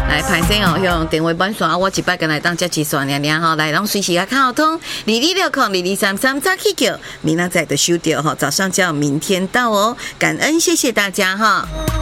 来拍摄哦，用电话本线，我一摆跟来当接起线俩哈，来，拢随时啊看通22602233早起叫，明仔载的收掉哈，早上叫明天到哦，感恩谢谢大家哈。